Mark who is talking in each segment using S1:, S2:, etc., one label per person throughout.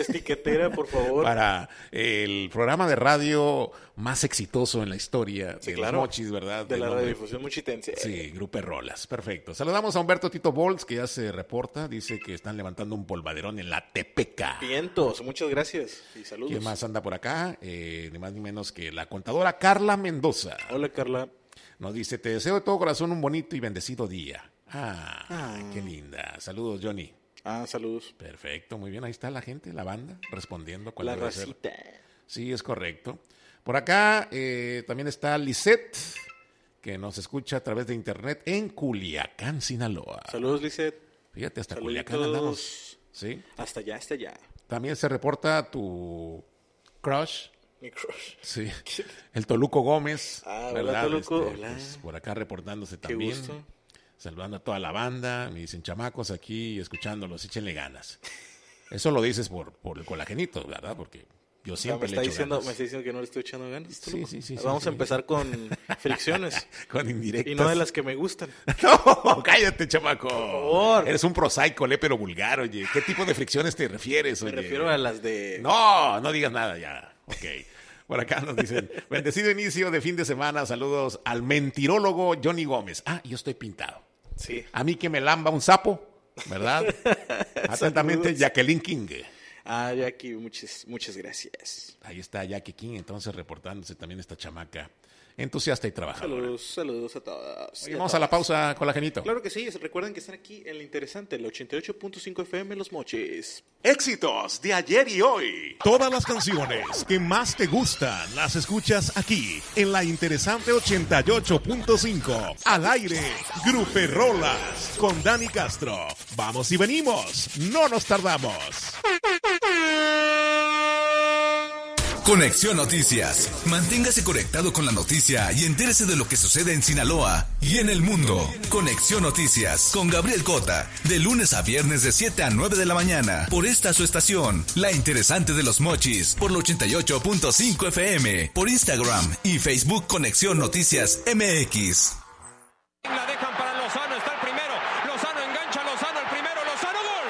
S1: tiquetera, por favor.
S2: Para el programa de radio más exitoso en la historia de
S1: claro.
S2: los Mochis, ¿verdad?
S1: De la radiodifusión mochitense.
S2: Sí, Grupo Rolas, perfecto. Saludamos a Humberto Tito Bols, que ya se reporta, dice que están levantando un polvaderón en la Tepeca.
S1: Vientos, muchas gracias y saludos.
S2: ¿Quién más anda por acá? Ni más ni menos que la contadora Carla Mendoza.
S1: Hola, Carla.
S2: Nos dice, te deseo de todo corazón un bonito y bendecido día. Qué linda. Saludos, Johnny.
S1: Saludos.
S2: Perfecto, muy bien. Ahí está la gente, la banda, respondiendo.
S1: La racita.
S2: Sí, es correcto. Por acá también está Lisette, que nos escucha a través de internet en Culiacán, Sinaloa.
S1: Saludos, Lisette.
S2: Fíjate, hasta
S1: Saluditos.
S2: Culiacán andamos. ¿Sí?
S1: Hasta allá.
S2: También se reporta tu crush.
S1: Mi crush.
S2: Sí, el Toluco Gómez.
S1: Hola,
S2: ¿verdad?
S1: Toluco. Hola.
S2: Pues, por acá reportándose
S1: Qué
S2: también.
S1: gusto.
S2: Saludando a toda la banda. Me dicen, chamacos aquí escuchándolos, échenle ganas. Eso lo dices por el colagenito, ¿verdad? Porque yo siempre le echo ganas.
S1: Me está diciendo que no le estoy echando ganas.
S2: Sí.
S1: Vamos a empezar con fricciones.
S2: Con indirectas.
S1: Y no de las que me gustan.
S2: No, cállate, chamaco.
S1: Por favor.
S2: Eres un prosaico, pero vulgar, oye. ¿Qué tipo de fricciones te refieres, oye?
S1: Me refiero a las de...
S2: No digas nada ya. Ok. Por acá nos dicen, bendecido inicio de fin de semana, saludos al mentirólogo Johnny Gómez. Yo estoy pintado.
S1: Sí.
S2: A mí que me lamba un sapo, ¿verdad? Atentamente, Jacqueline King.
S1: Jackie, muchas gracias.
S2: Ahí está Jackie King, entonces reportándose también esta chamaca entusiasta y trabajadora.
S1: Saludos a todos.
S2: Oye, vamos a la pausa, colagenito.
S1: Claro que sí, recuerden que están aquí en la interesante, el 88.5 FM Los Mochis.
S2: Éxitos de ayer y hoy.
S3: Todas las canciones que más te gustan las escuchas aquí en la interesante 88.5. Al aire, Grupo Rolas con Dani Castro. Vamos y venimos, no nos tardamos.
S4: Conexión Noticias. Manténgase conectado con la noticia y entérese de lo que sucede en Sinaloa y en el mundo. Conexión Noticias con Gabriel Cota. De lunes a viernes de 7 a 9 de la mañana. Por esta su estación, La Interesante de los Mochis. Por el 88.5 FM. Por Instagram y Facebook Conexión Noticias MX.
S5: La dejan para Lozano, está el primero. Lozano engancha, Lozano el primero. Lozano, gol.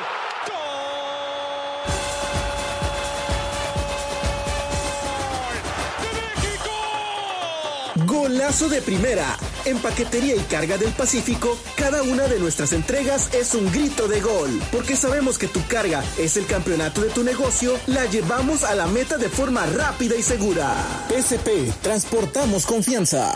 S6: Golazo de primera. En Paquetería y Carga del Pacífico, cada una de nuestras entregas es un grito de gol. Porque sabemos que tu carga es el campeonato de tu negocio, la llevamos a la meta de forma rápida y segura. PSP, transportamos confianza.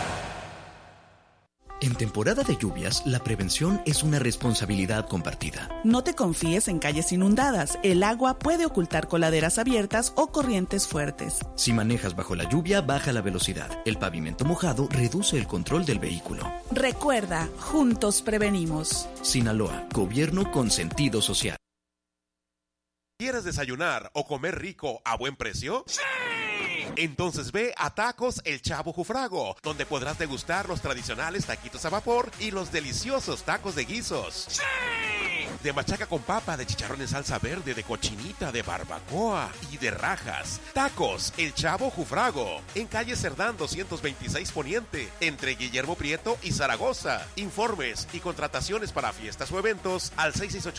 S7: En temporada de lluvias, la prevención es una responsabilidad compartida.
S8: No te confíes en calles inundadas. El agua puede ocultar coladeras abiertas o corrientes fuertes.
S7: Si manejas bajo la lluvia, baja la velocidad. El pavimento mojado reduce el control del vehículo.
S8: Recuerda, juntos prevenimos.
S7: Sinaloa, gobierno con sentido social.
S3: ¿Quieres desayunar o comer rico a buen precio? ¡Sí! Entonces ve a Tacos El Chavo Jufrago, donde podrás degustar los tradicionales taquitos a vapor y los deliciosos tacos de guisos. ¡Sí! De machaca con papa, de chicharrón en salsa verde, de cochinita, de barbacoa y de rajas. Tacos El Chavo Jufrago, en calle Cerdán 226 Poniente, entre Guillermo Prieto y Zaragoza. Informes y contrataciones para fiestas o eventos al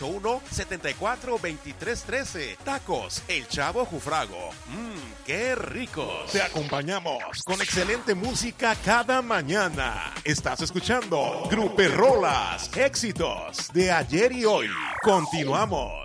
S3: 6681-742313. Tacos El Chavo Jufrago. ¡Qué rico! Te acompañamos con excelente música cada mañana. Estás escuchando Grupo Rolas, éxitos de ayer y hoy. Continuamos.